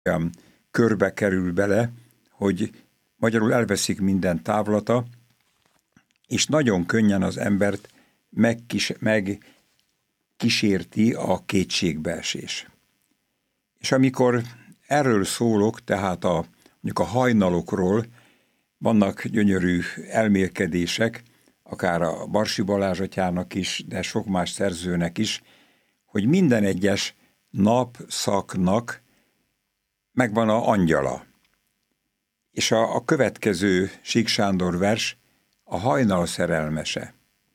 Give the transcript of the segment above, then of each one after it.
olyan körbe kerül bele, hogy magyarul elveszik minden távlata, és nagyon könnyen az embert megkísérti a kétségbeesés. És amikor erről szólok, tehát mondjuk a hajnalokról, vannak gyönyörű elmélkedések, akár a Barsi Balázs atyának is, de sok más szerzőnek is, hogy minden egyes napszaknak megvan a angyala. És a következő Sík Sándor vers a hajnal szerelmese.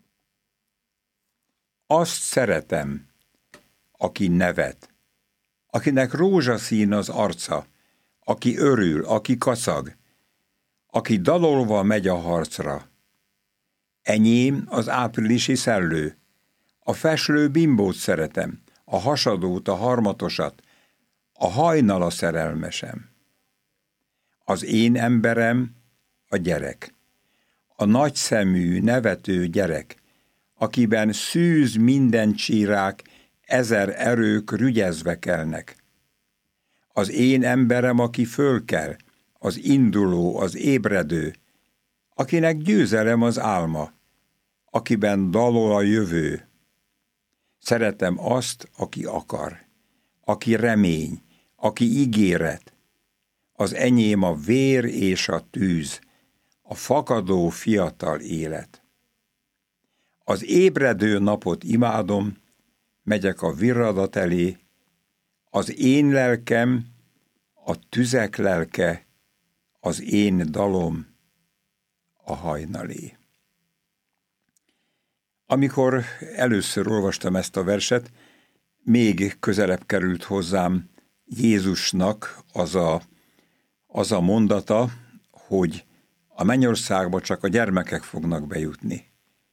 Azt szeretem, aki nevet, akinek rózsaszín az arca, aki örül, aki kacag, aki dalolva megy a harcra. Enyém az áprilisi szellő, a feslő bimbót szeretem, a hasadót, a harmatosat, a hajnal a szerelmesem. Az én emberem a gyerek, a nagyszemű, nevető gyerek, akiben szűz minden csírák, ezer erők rügyezve kelnek. Az én emberem, aki fölkel, az induló, az ébredő, akinek győzelem az álma, akiben dalol a jövő. Szeretem azt, aki akar, aki remény, aki ígéret. Az enyém a vér és a tűz, a fakadó fiatal élet. Az ébredő napot imádom, megyek a virradat elé, az én lelkem, a tüzek lelke, az én dalom a hajnalé. Amikor először olvastam ezt a verset, még közelebb került hozzám Jézusnak az a mondata, hogy a mennyországba csak a gyermekek fognak bejutni.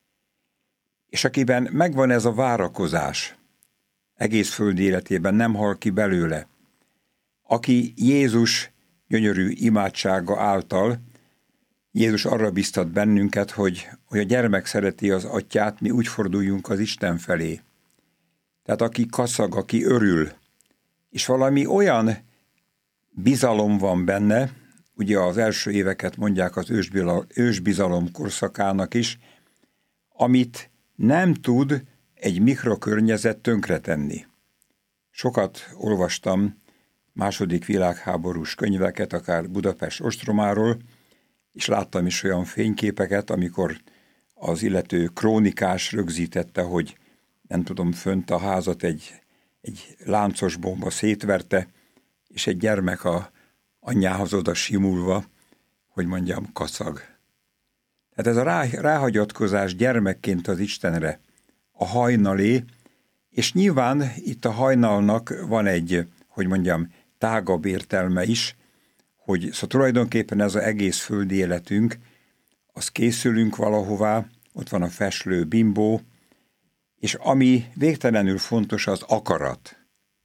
És akiben megvan ez a várakozás, egész földi életében nem hal ki belőle, aki Jézus gyönyörű imádsága által, Jézus arra biztat bennünket, hogy a gyermek szereti az atyát, mi úgy forduljunk az Isten felé. Tehát aki kacag, aki örül, és valami olyan bizalom van benne, ugye az első éveket mondják az ősbizalom korszakának is, amit nem tud egy mikrokörnyezet tönkretenni. Sokat olvastam második világháborús könyveket, akár Budapest ostromáról, és láttam is olyan fényképeket, amikor az illető krónikás rögzítette, hogy nem tudom, fönt a házat egy láncos bomba szétverte, és egy gyermek a anyjához oda simulva, hogy mondjam, kacag. Tehát ez a ráhagyatkozás gyermekként az Istenre, a hajnalé, és nyilván itt a hajnalnak van egy, hogy mondjam, tágabb értelme is, hogy szóval tulajdonképpen ez az egész földi életünk, az készülünk valahová, ott van a feslő bimbó, és ami végtelenül fontos, az akarat.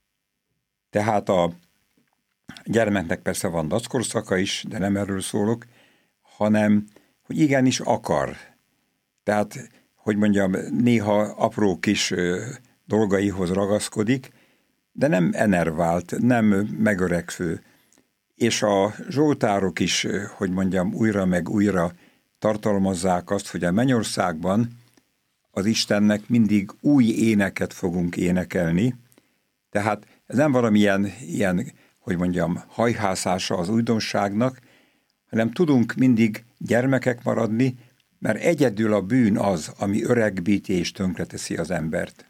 Tehát a gyermeknek persze van dackorszaka is, de nem erről szólok, hanem, hogy igenis akar. Tehát, hogy mondjam, néha apró kis dolgaihoz ragaszkodik, de nem enervált, nem megöregvő. És a zsoltárok is, hogy mondjam, újra meg újra tartalmazzák azt, hogy a mennyországban az Istennek mindig új éneket fogunk énekelni, tehát ez nem valamilyen ilyen, hogy mondjam, hajhászása az újdonságnak, hanem tudunk mindig gyermekek maradni, mert egyedül a bűn az, ami öregbíti és tönkreteszi az embert.